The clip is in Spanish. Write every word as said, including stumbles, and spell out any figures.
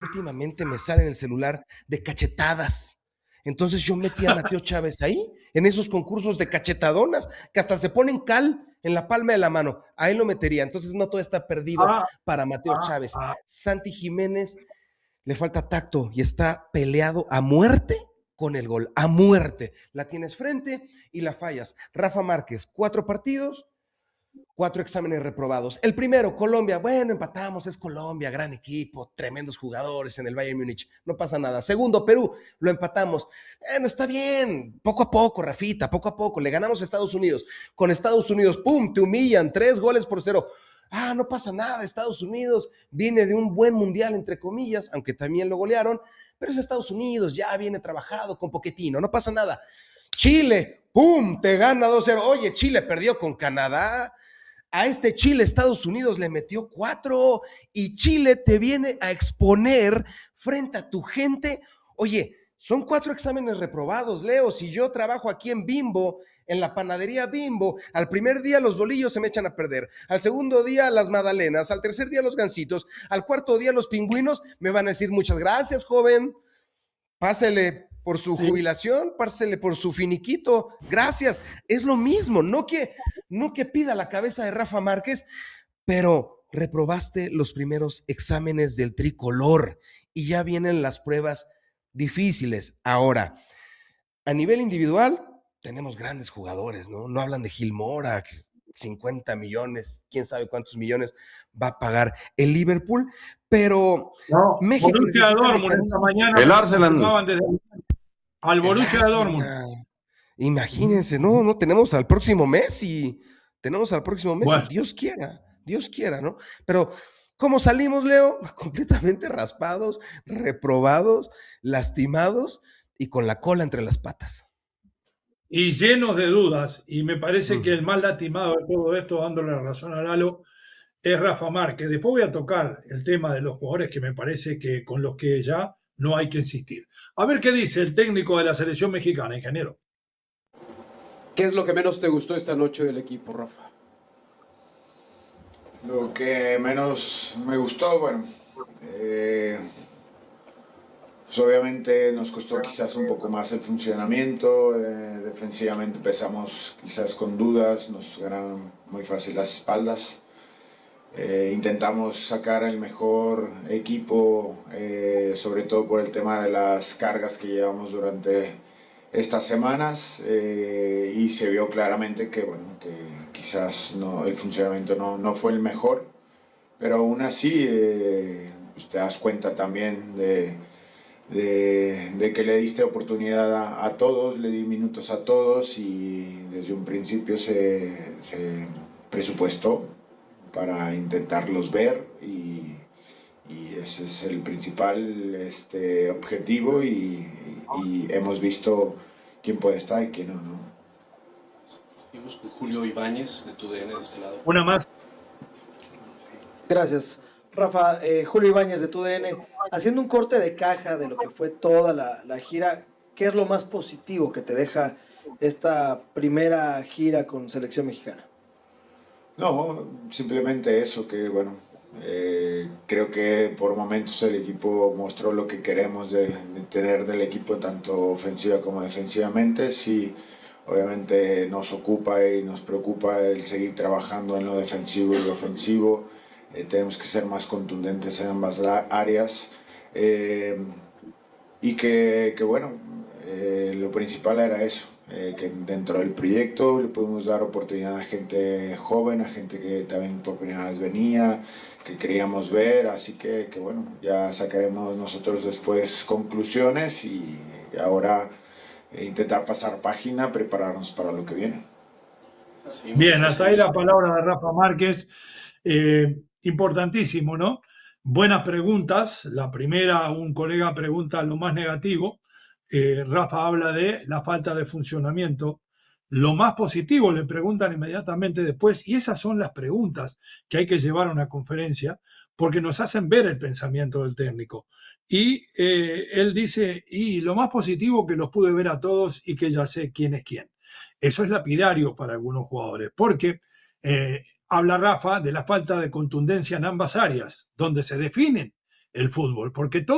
últimamente me sale en el celular de cachetadas. Entonces yo metí a Mateo Chávez ahí, en esos concursos de cachetadonas, que hasta se ponen cal en la palma de la mano. Ahí lo metería. Entonces no todo está perdido Ah, para Mateo ah, Chávez. ah. Santi Jiménez le falta tacto y está peleado a muerte con el gol, a muerte. La tienes frente y la fallas. Rafa Márquez, cuatro partidos, cuatro exámenes reprobados. El primero, Colombia, bueno, empatamos, es Colombia, gran equipo, tremendos jugadores en el Bayern Múnich, no pasa nada. Segundo, Perú, lo empatamos. Bueno, está bien, poco a poco, Rafita, poco a poco, le ganamos a Estados Unidos. Con Estados Unidos, pum, te humillan, tres goles por cero. Ah, no pasa nada, Estados Unidos viene de un buen mundial, entre comillas, aunque también lo golearon, pero es Estados Unidos, ya viene trabajado con Pochettino, no pasa nada. Chile, pum, te gana dos cero. Oye, Chile perdió con Canadá. A este Chile, Estados Unidos le metió cuatro y Chile te viene a exponer frente a tu gente. Oye, son cuatro exámenes reprobados, Leo. Si yo trabajo aquí en Bimbo, en la panadería Bimbo, al primer día los bolillos se me echan a perder, al segundo día las magdalenas, al tercer día los gansitos, al cuarto día los pingüinos, me van a decir muchas gracias, joven. Pásele por su Sí. jubilación, pásele por su finiquito, gracias. Es lo mismo, no que, no que pida la cabeza de Rafa Márquez, pero reprobaste los primeros exámenes del tricolor y ya vienen las pruebas difíciles. Ahora, a nivel individual, tenemos grandes jugadores, ¿no? No hablan de Gil Mora, cincuenta millones, quién sabe cuántos millones va a pagar el Liverpool, pero No, México Borussia necesita Dortmund esta mecanismos. mañana El me lo Arsenal. confirmaban desde al El Borussia Dortmund. Arsenal. Imagínense, no, no tenemos al próximo Messi, tenemos al próximo Messi, Bueno, Dios quiera, Dios quiera, ¿no? Pero, ¿cómo salimos, Leo? Completamente raspados, reprobados, lastimados y con la cola entre las patas. y llenos de dudas, y me parece Mm. que el más lastimado de todo esto, dándole la razón a Lalo, es Rafa Márquez. Después voy a tocar el tema de los jugadores que me parece que con los que ya no hay que insistir. A ver qué dice el técnico de la selección mexicana, ingeniero. ¿Qué es lo que menos te gustó esta noche del equipo, Rafa? Lo que menos me gustó, bueno, eh, pues obviamente nos costó quizás un poco más el funcionamiento, eh, defensivamente empezamos quizás con dudas, nos ganaron muy fácil las espaldas. Eh, intentamos sacar el mejor equipo, eh, sobre todo por el tema de las cargas que llevamos durante estas semanas, eh, y se vio claramente que, bueno, que quizás no, el funcionamiento no, no fue el mejor, pero aún así eh, pues te das cuenta también de, de, de que le diste oportunidad a, a todos, le di minutos a todos y desde un principio se, se presupuestó para intentarlos ver y, y ese es el principal este, objetivo y, y hemos visto quién puede estar y quién no, ¿no? Seguimos con Julio Ibáñez de TUDN de este lado. Una más. Gracias. Rafa, eh, Julio Ibáñez de TUDN, haciendo un corte de caja de lo que fue toda la, la gira, ¿qué es lo más positivo que te deja esta primera gira con selección mexicana? No, simplemente eso, que bueno, eh, creo que por momentos el equipo mostró lo que queremos de, de tener del equipo, tanto ofensiva como defensivamente. Sí, obviamente nos ocupa y nos preocupa el seguir trabajando en lo defensivo y lo ofensivo. Eh, tenemos que ser más contundentes en ambas áreas. Eh, y que, que bueno, eh, lo principal era eso. Eh, que dentro del proyecto le pudimos dar oportunidad a gente joven, a gente que también por primera vez venía, que queríamos ver, así que, que bueno, ya sacaremos nosotros después conclusiones y ahora eh, intentar pasar página, prepararnos para lo que viene. Bien, hasta ahí la palabra de Rafa Márquez, eh, importantísimo, ¿no? Buenas preguntas. La primera, un colega pregunta lo más negativo. Eh, Rafa habla de la falta de funcionamiento. Lo más positivo le preguntan inmediatamente después, y esas son las preguntas que hay que llevar a una conferencia porque nos hacen ver el pensamiento del técnico. Y eh, él dice, y lo más positivo que los pude ver a todos y que ya sé quién es quién. Eso es lapidario para algunos jugadores, porque eh, habla Rafa de la falta de contundencia en ambas áreas, donde se definen el fútbol, porque todo